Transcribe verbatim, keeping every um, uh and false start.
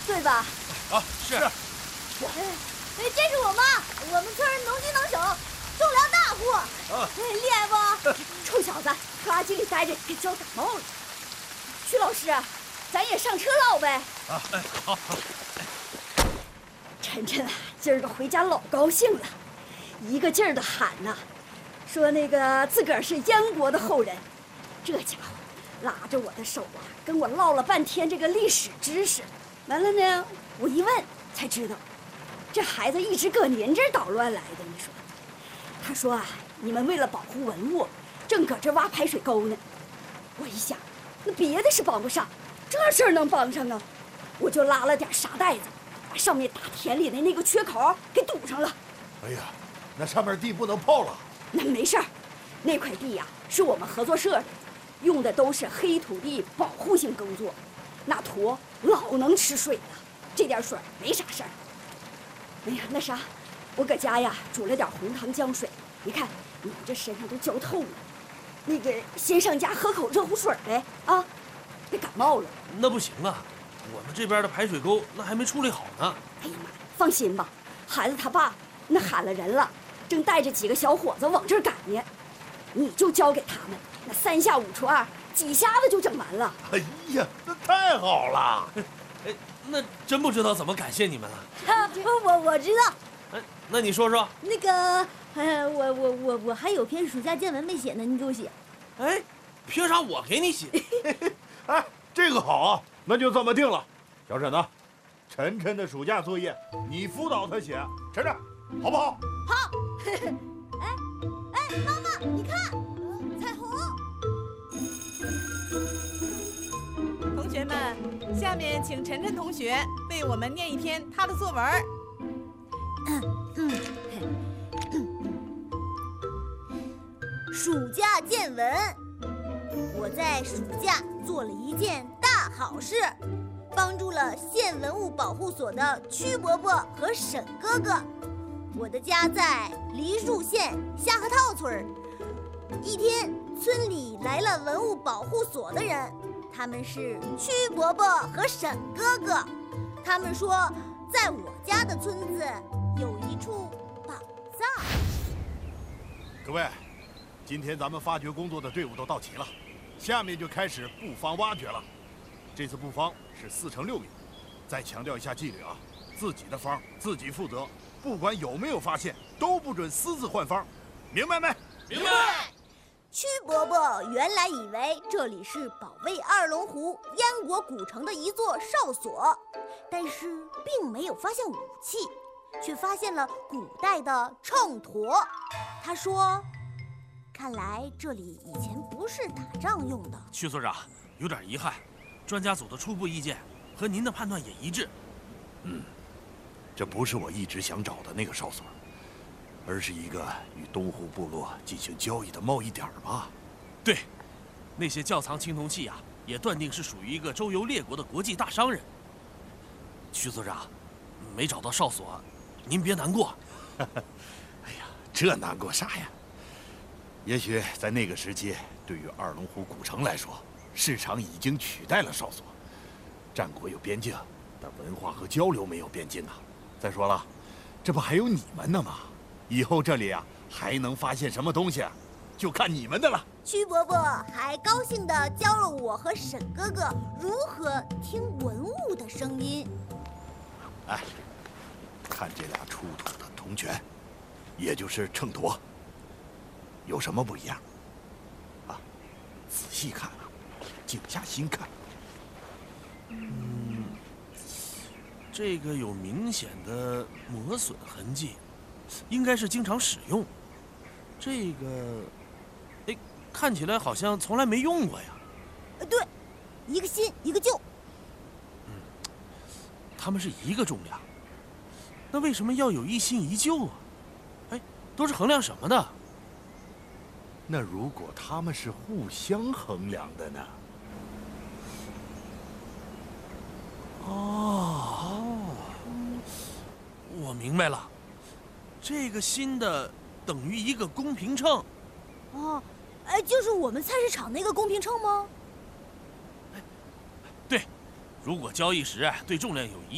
对吧？ 啊，是。哎， 这是我妈，我们村能屈能手，种粮大户。啊，厉害不？臭小子，垃圾里待着给浇感冒了。曲老师，咱也上车唠呗。 啊，哎，好好。 晨晨啊，今儿个回家老高兴了，一个劲儿的喊呐，说那个自个儿是燕国的后人。这家伙拉着我的手啊，跟我唠了半天这个历史知识。完了呢，我一问才知道，这孩子一直搁您这儿捣乱来的。你说，他说啊，你们为了保护文物，正搁这挖排水沟呢。我一想，那别的是帮不上，这事儿能帮上啊，我就拉了点沙袋子，把上面大田里的那个缺口给堵上了。 哎呀，那上面地不能泡了。 那没事儿，那块地呀、啊、是我们合作社的，用的都是黑土地保护性耕作，那土老能吃水了，这点水没啥事儿。哎呀，那啥，我搁家呀煮了点红糖姜水，你看你这身上都焦透了，那个先上家喝口热乎水呗啊，别感冒了。 那不行啊，我们这边的排水沟那还没处理好呢。 哎呀妈，放心吧，孩子他爸那喊了人了，正带着几个小伙子往这儿赶呢，你就交给他们，那三下五除二，几下子就整完了。 哎呀，那太好了！ 哎，那真不知道怎么感谢你们了。 啊，我我知道。 哎，那你说说。 那个，呃，我我我我还有篇暑假见闻没写呢，你给我写。 哎，凭啥我给你写？ 哎，这个好啊，那就这么定了。小沈呢，晨晨的暑假作业你辅导他写，晨晨，好不好？ 好。哎哎，妈妈，你看，彩虹。 同学们，下面请晨晨同学为我们念一篇他的作文。 嗯暑假见闻。我在暑假做了一件大好事，帮助了县文物保护所的曲伯伯和沈哥哥。我的家在梨树县下河套村。一天，村里来了文物保护所的人，他们是曲伯伯和沈哥哥。他们说，在我家的村子有一处宝藏。 各位，今天咱们发掘工作的队伍都到齐了，下面就开始布方挖掘了。这次布方是四乘六米，再强调一下纪律啊，自己的方自己负责，不管有没有发现，都不准私自换方，明白没？ 明白。 曲伯伯原来以为这里是保卫二龙湖燕国古城的一座哨所，但是并没有发现武器，却发现了古代的秤砣。他说，看来这里以前不是打仗用的。 曲所长，有点遗憾，专家组的初步意见和您的判断也一致。 嗯，这不是我一直想找的那个哨所，而是一个与东湖部落进行交易的贸易点吧？ 对，那些窖藏青铜器啊，也断定是属于一个周游列国的国际大商人。曲所长，没找到哨所，您别难过。 哎呀，这难过啥呀？也许在那个时期，对于二龙湖古城来说，市场已经取代了哨所。战国有边境，但文化和交流没有边境啊。再说了，这不还有你们呢吗？以后这里啊还能发现什么东西，就看你们的了。 曲伯伯还高兴地教了我和沈哥哥如何听文物的声音。 哎，看这俩出土的铜泉，也就是秤砣，有什么不一样？啊，仔细看，静下心看。 嗯，这个有明显的磨损痕迹，应该是经常使用。这个，哎，看起来好像从来没用过呀。 呃，对，一个新一个旧。 嗯，他们是一个重量，那为什么要有一新一旧啊？哎，都是衡量什么的？ 那如果他们是互相衡量的呢？ 哦，我明白了，这个新的等于一个公平秤。 哦，哎，就是我们菜市场那个公平秤吗？ 对，如果交易时对重量有疑